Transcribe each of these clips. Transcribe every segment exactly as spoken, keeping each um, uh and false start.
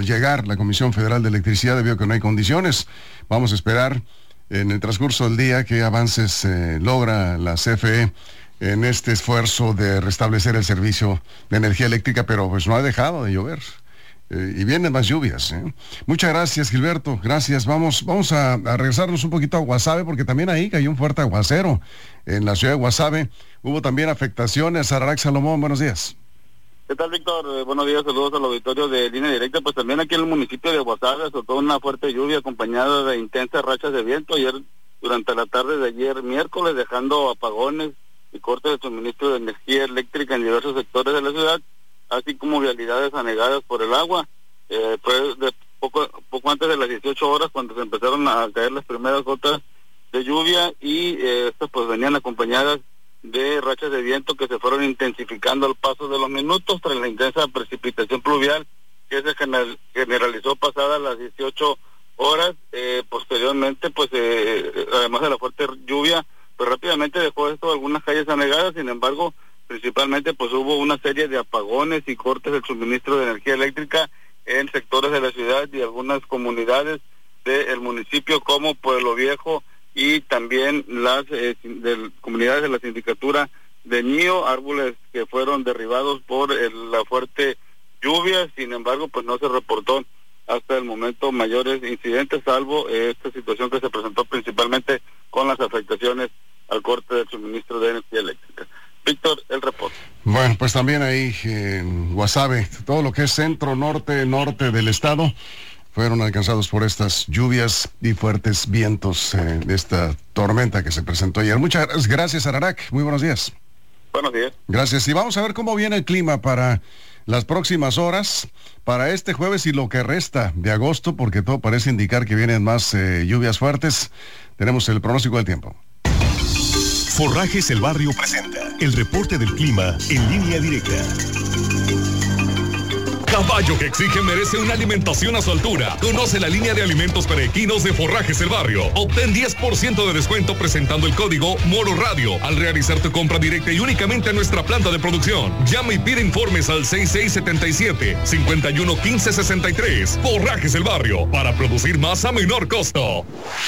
llegar la Comisión Federal de Electricidad debido a que no hay condiciones. Vamos a esperar en el transcurso del día qué avances eh, logra la C F E en este esfuerzo de restablecer el servicio de energía eléctrica, pero pues no ha dejado de llover. Eh, y vienen más lluvias, ¿eh? Muchas gracias, Gilberto, gracias. Vamos, vamos a, a regresarnos un poquito a Guasave, porque también ahí cayó un fuerte aguacero en la ciudad de Guasave. Hubo también afectaciones. Ararac Salomón, buenos días. ¿Qué tal, Víctor? Eh, buenos días, saludos al auditorio de Línea Directa. Pues también aquí en el municipio de Guasave azotó una fuerte lluvia acompañada de intensas rachas de viento ayer durante la tarde de ayer miércoles, dejando apagones y cortes de suministro de energía eléctrica en diversos sectores de la ciudad, así como vialidades anegadas por el agua. Eh, fue de poco, poco antes de las dieciocho horas cuando se empezaron a caer las primeras gotas de lluvia y eh, estas pues venían acompañadas de rachas de viento que se fueron intensificando al paso de los minutos tras la intensa precipitación pluvial que se general, generalizó pasadas las dieciocho horas. Eh, posteriormente, pues eh, además de la fuerte lluvia, pues rápidamente dejó esto algunas calles anegadas. Sin embargo, principalmente pues hubo una serie de apagones y cortes del suministro de energía eléctrica en sectores de la ciudad y algunas comunidades del municipio como Pueblo Viejo y también las eh, de, comunidades de la sindicatura de Ñío, árboles que fueron derribados por el, la fuerte lluvia. Sin embargo, pues no se reportó hasta el momento mayores incidentes, salvo eh, esta situación que se presentó principalmente con las afectaciones al corte del suministro de energía eléctrica. Víctor, el reporte. Bueno, pues también ahí en Guasave, todo lo que es centro, norte, norte del estado, fueron alcanzados por estas lluvias y fuertes vientos eh, de esta tormenta que se presentó ayer. Muchas gracias, Ararac. Muy buenos días. Buenos días. Gracias. Y vamos a ver cómo viene el clima para las próximas horas, para este jueves y lo que resta de agosto, porque todo parece indicar que vienen más eh, lluvias fuertes. Tenemos el pronóstico del tiempo. Forrajes El Barrio presenta el reporte del clima en Línea Directa. Caballo que exige merece una alimentación a su altura. Conoce la línea de alimentos perequinos de Forrajes El Barrio. Obtén diez por ciento de descuento presentando el código Moro Radio al realizar tu compra directa y únicamente a nuestra planta de producción. Llama y pide informes al seis seis siete siete, cinco uno uno, uno cinco seis tres. Forrajes El Barrio, para producir más a menor costo.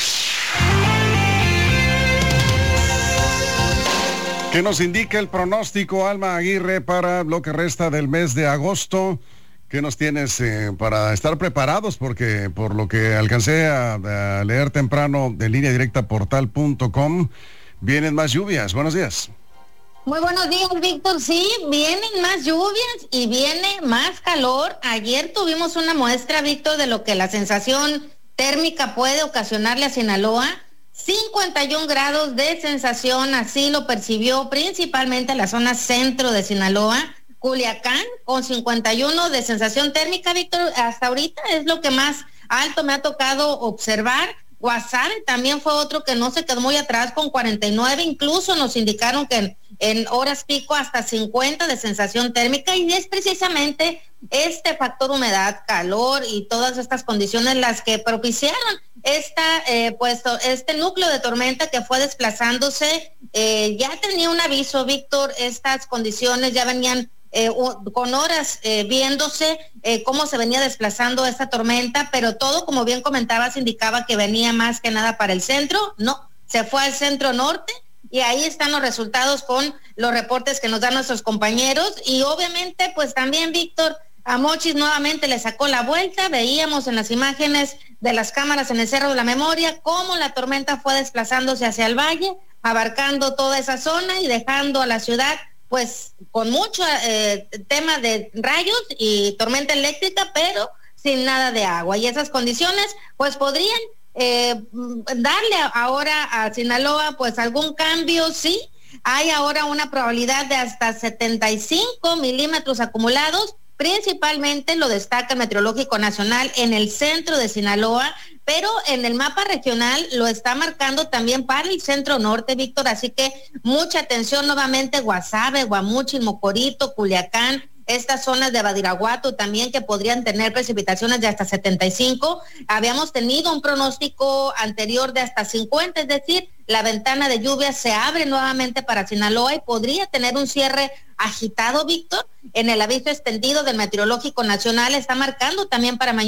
¿Qué nos indica el pronóstico, Alma Aguirre, para lo que resta del mes de agosto? ¿Qué nos tienes eh, para estar preparados? Porque por lo que alcancé a, a leer temprano de línea directa portal punto com, vienen más lluvias. Buenos días. Muy buenos días, Víctor. Sí, vienen más lluvias y viene más calor. Ayer tuvimos una muestra, Víctor, de lo que la sensación térmica puede ocasionarle a Sinaloa. cincuenta y un grados de sensación, así lo percibió principalmente la zona centro de Sinaloa. Culiacán con cincuenta y uno de sensación térmica, Víctor, hasta ahorita es lo que más alto me ha tocado observar. Guasave también fue otro que no se quedó muy atrás con cuarenta y nueve, incluso nos indicaron que en, en horas pico hasta cincuenta de sensación térmica, y es precisamente este factor humedad, calor y todas estas condiciones las que propiciaron esta eh, puesto este núcleo de tormenta que fue desplazándose. Eh, ya tenía un aviso, Víctor, estas condiciones ya venían Eh, con horas eh, viéndose eh, cómo se venía desplazando esta tormenta, pero todo, como bien comentabas, indicaba que venía más que nada para el centro. No, se fue al centro norte y ahí están los resultados con los reportes que nos dan nuestros compañeros. Y obviamente pues también, Víctor, a Mochis nuevamente le sacó la vuelta. Veíamos en las imágenes de las cámaras en el Cerro de la Memoria cómo la tormenta fue desplazándose hacia el valle, abarcando toda esa zona y dejando a la ciudad pues con mucho eh, tema de rayos y tormenta eléctrica, pero sin nada de agua. Y esas condiciones pues podrían eh, darle ahora a Sinaloa pues algún cambio. Sí, hay ahora una probabilidad de hasta setenta y cinco milímetros acumulados. Principalmente lo destaca el Meteorológico Nacional en el centro de Sinaloa, pero en el mapa regional lo está marcando también para el centro norte, Víctor, así que mucha atención nuevamente. Guasave, Guamúchil, Mocorito, Culiacán, estas zonas de Badiraguato también, que podrían tener precipitaciones de hasta setenta y cinco. Habíamos tenido un pronóstico anterior de hasta cincuenta, es decir, la ventana de lluvia se abre nuevamente para Sinaloa y podría tener un cierre agitado, Víctor. En el aviso extendido del Meteorológico Nacional está marcando también para mañana